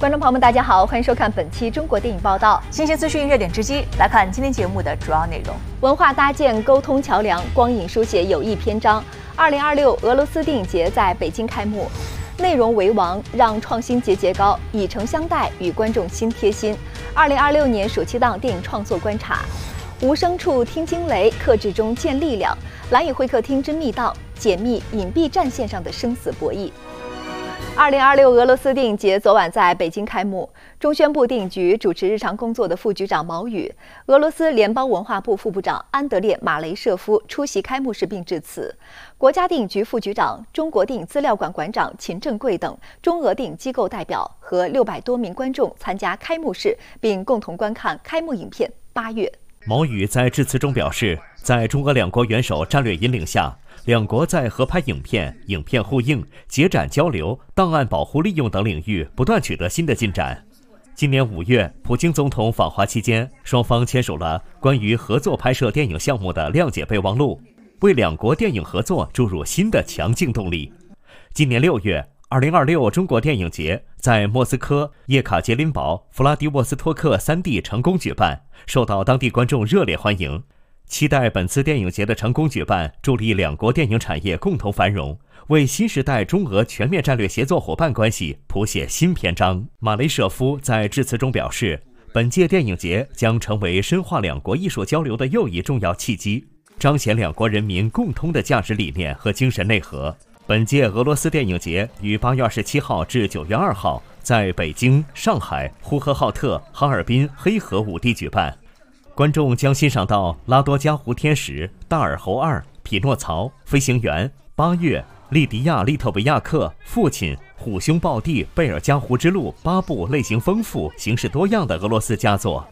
观众朋友们，大家好，欢迎收看本期中国电影报道， 新鲜资讯热点直击，来看今天节目的主要内容。 文化搭建沟通桥梁，光影书写友谊篇章。2026俄罗斯电影节在北京开幕，内容为王，让创新节节高，以诚相待，与观众心贴心。2026年暑期档电影创作观察，无声处听惊雷，克制中见力量。蓝影会客厅之密档，解密隐蔽战线上的生死博弈。2026俄罗斯电影节昨晚在北京开幕，中宣部电影局主持日常工作的副局长毛宇，俄罗斯联邦文化部副部长安德烈·马雷舍夫出席开幕式并致辞。国家电影局副局长、中国电影资料馆馆长秦正贵等中俄电影机构代表和600多名观众参加开幕式，并共同观看开幕影片《8月》。 毛宇在致辞中表示，在中俄两国元首战略引领下，两国在合拍影片、影片互映、节展交流、档案保护利用等领域不断取得新的进展。今年5月，普京总统访华期间，双方签署了关于合作拍摄电影项目的谅解备忘录，为两国电影合作注入新的强劲动力。今年6月，2026中国电影节在莫斯科、叶卡捷琳堡、弗拉迪沃斯托克3地成功举办，受到当地观众热烈欢迎。期待本次电影节的成功举办，助力两国电影产业共同繁荣，为新时代中俄全面战略协作伙伴关系谱写新篇章。马雷舍夫在致辞中表示，本届电影节将成为深化两国艺术交流的又一重要契机，彰显两国人民共通的价值理念和精神内核。本届俄罗斯电影节于8月27号至9月2号在北京、上海、呼和浩特、哈尔滨、黑河5地举办。观众将欣赏到《拉多加湖天使》、《大耳猴2》、《匹诺曹》、《飞行员》、《8月》、《利迪亚·利特维亚克》、《父亲》、《虎兄暴弟》、《贝尔加湖之路》8部类型丰富、形式多样的俄罗斯佳作。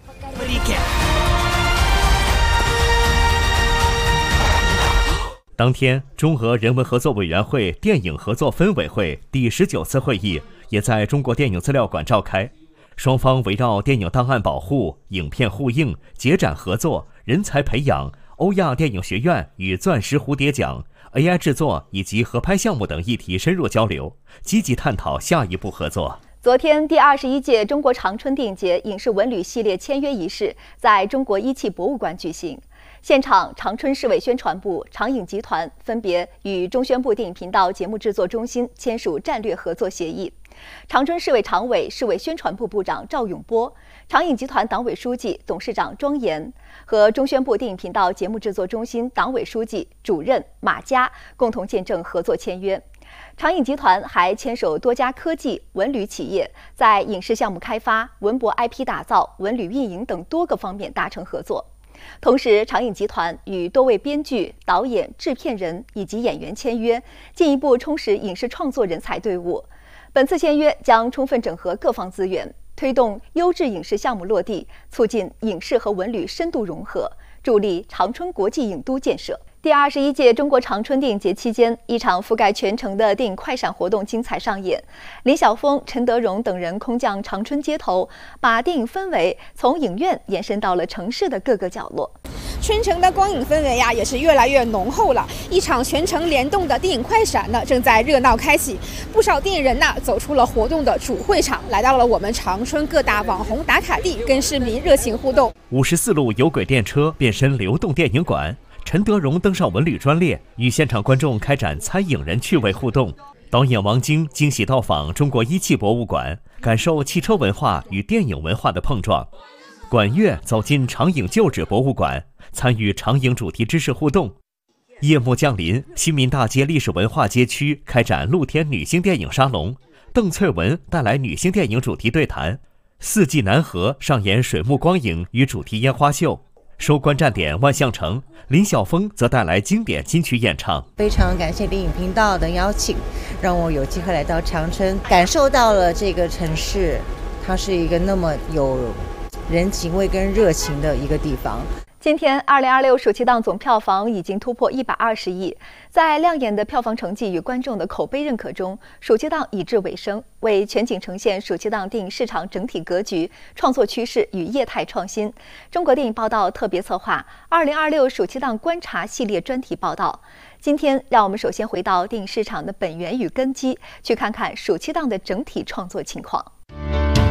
当天，中俄人文合作委员会电影合作分委会第19次会议也在中国电影资料馆召开。双方围绕电影档案保护、影片互映、节展合作、人才培养、欧亚电影学院与钻石蝴蝶奖、AI 制作以及合拍项目等议题深入交流，积极探讨下一步合作。 昨天，第21届中国长春电影节影视文旅系列签约仪式在中国一汽博物馆举行。现场，长春市委宣传部、长影集团分别与中宣部电影频道节目制作中心签署战略合作协议。长春市委常委、市委宣传部部长赵永波、长影集团党委书记、董事长庄严和中宣部电影频道节目制作中心党委书记、主任马佳共同见证合作签约。长影集团还牵手多家科技、文旅企业，在影视项目开发、文博 IP 打造、文旅运营等多个方面达成合作。同时，长影集团与多位编剧、导演、制片人以及演员签约，进一步充实影视创作人才队伍。本次签约将充分整合各方资源，推动优质影视项目落地，促进影视和文旅深度融合，助力长春国际影都建设。第21届中国长春电影节期间，一场覆盖全城的电影快闪活动精彩上演。李晓峰、陈德容等人空降长春街头，把电影氛围从影院延伸到了城市的各个角落。 春城的光影氛围也是越来越浓厚了。一场全程联动的电影快闪正在热闹开启。不少电影人走出了活动的主会场，来到了我们长春各大网红打卡地，跟市民热情互动。 54路有轨电车变身流动电影馆。陈德容登上文旅专列，与现场观众开展参影人趣味互动。导演王晶惊喜到访中国一汽博物馆，感受汽车文化与电影文化的碰撞。管乐走进长影旧址博物馆，参与长影主题知识互动。夜幕降临，新民大街历史文化街区开展露天女星电影沙龙，邓萃雯带来女星电影主题对谈。四季南河上演水幕光影与主题烟花秀。收官站点万象城，林晓峰则带来经典金曲演唱。 非常感谢电影频道的邀请，让我有机会来到长春，感受到了这个城市，它是一个那么有人情味跟热情的一个地方。 今天2026暑期档总票房已经突破120亿，在亮眼的票房成绩与观众的口碑认可中，暑期档已至尾声。为全景呈现暑期档电影市场整体格局、创作趋势与业态创新，中国电影报道特别策划2026暑期档观察系列专题报道。今天，让我们首先回到电影市场的本源与根基，去看看暑期档的整体创作情况。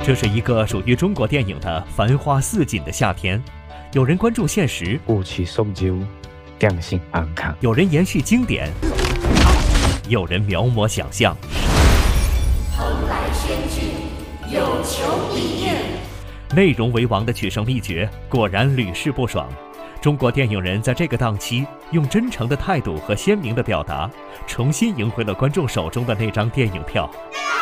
这是一个属于中国电影的繁花似锦的夏天，有人关注现实， 雾气送酒，良性安康； 有人延续经典，有人描摹想象。 蓬莱轩剧，有求必应。 内容为王的取胜秘诀果然屡试不爽。中国电影人在这个档期用真诚的态度和鲜明的表达，重新赢回了观众手中的那张电影票。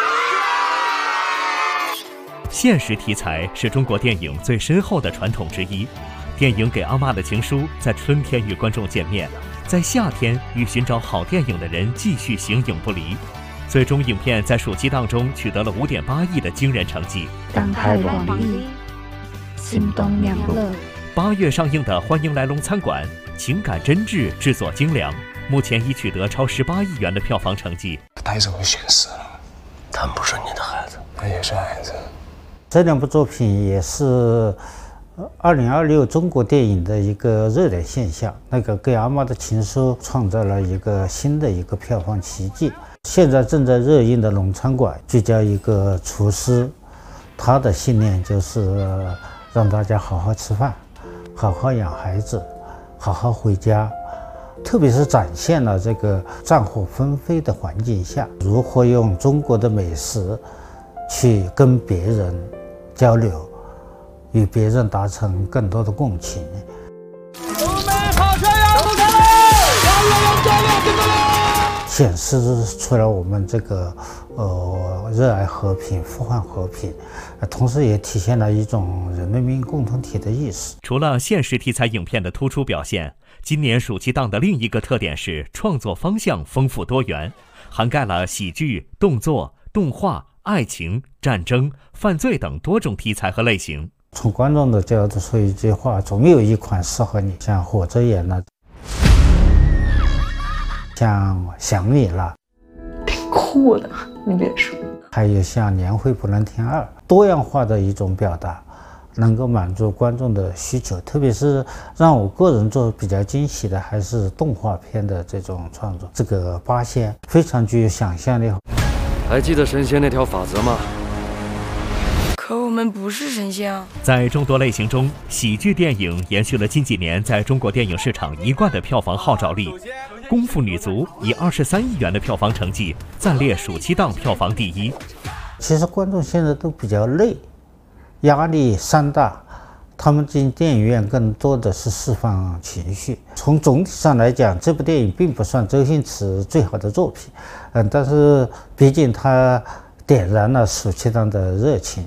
现实题材是中国电影最深厚的传统之一。电影《给阿嬷的情书》在春天与观众见面，在夏天与寻找好电影的人继续形影不离。最终，影片在暑期档中取得了5.8亿的惊人成绩。 感慨万里，心动两乐。 8月上映的《欢迎来龙餐馆》，情感真挚，制作精良，目前已取得超18亿元的票房成绩。 他带走会选死了， 他们不是你的孩子， 他也是孩子。 这两部作品也是2026中国电影的一个热点现象。那个《给阿嬷的情书》创造了一个新的一个票房奇迹。现在正在热映的《龙餐馆》聚焦一个厨师，他的信念就是让大家好好吃饭，好好养孩子，好好回家。特别是展现了这个战火纷飞的环境下，如何用中国的美食去跟别人交流，与别人达成更多的共情。显示出来我们这个热爱和平、呼唤和平，同时也体现了一种人民共同体的意识。 除了现实题材影片的突出表现，今年暑期档的另一个特点是创作方向丰富多元，涵盖了喜剧、动作、动画、爱情、战争、犯罪等多种题材和类型。 从观众的角度说一句话，总有一款适合你，像火着眼了，像想你了， 挺酷的，你别说。 还有像年会不能停2，多样化的一种表达，能够满足观众的需求。特别是让我个人做比较惊喜的，还是动画片的这种创作。这个八仙非常具有想象力。 还记得神仙那条法则吗？ 可我们不是神仙啊！ 在众多类型中，喜剧电影延续了近几年在中国电影市场一贯的票房号召力。《功夫女足》以23亿元的票房成绩暂列暑期档票房第1。 其实观众现在都比较累，压力山大，他们进电影院更多的是释放情绪。从总体上来讲，这部电影并不算周星驰最好的作品，但是毕竟它点燃了暑期档的热情。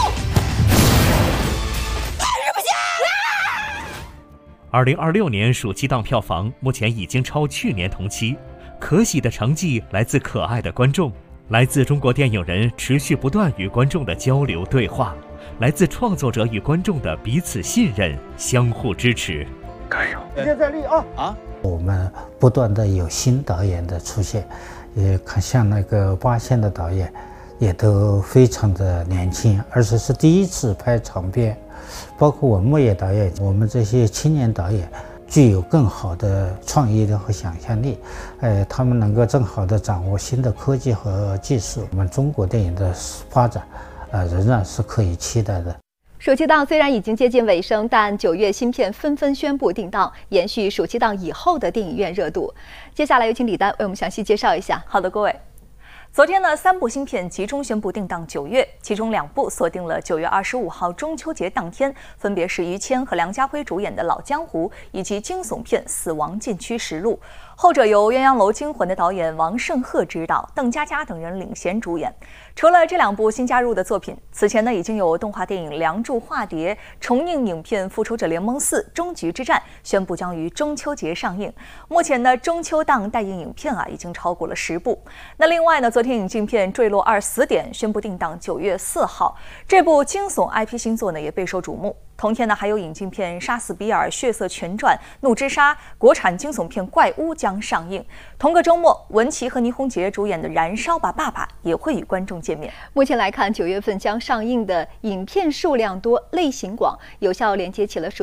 2026年暑期档票房目前已经超去年同期，可喜的成绩来自可爱的观众，来自中国电影人持续不断与观众的交流对话，来自创作者与观众的彼此信任、相互支持。 加油！ 一切在力啊！我们不断的有新导演的出现，也看像那个八仙的导演，也都非常的年轻，而且是第一次拍长片。包括文牧野导演，我们这些青年导演具有更好的创意力和想象力，他们能够更好的掌握新的科技和技术，我们中国电影的发展，仍然是可以期待的。 暑期档虽然已经接近尾声，但9月新片纷纷宣布定档，延续暑期档以后的电影院热度。接下来有请李丹为我们详细介绍一下。 好的，各位。昨天呢，3部新片集中宣布定档9月，其中2部锁定了9月25号中秋节当天，分别是于谦和梁家辉主演的《老江湖》以及惊悚片《死亡禁区实录》，后者由《鸳鸯楼惊魂》的导演王胜赫执导，邓家佳等人领衔主演。除了这2部新加入的作品，此前呢已经有动画电影《梁祝》化蝶重映影片《复仇者联盟4：终局之战》宣布将于中秋节上映。目前呢，中秋档待映影片已经超过了10部。那另外呢，昨天引进片《坠落2死点》宣布定档9月4号，这部惊悚 IP 新作呢也备受瞩目。同天呢，还有引进片《杀死比尔》《血色全传》《怒之沙》，国产惊悚片《怪屋》将上映。同个周末，文淇和倪虹洁主演的《燃烧吧，爸爸》也会与观众见面。 目前来看，9月份将上映的影片数量多、类型广，有效连接起了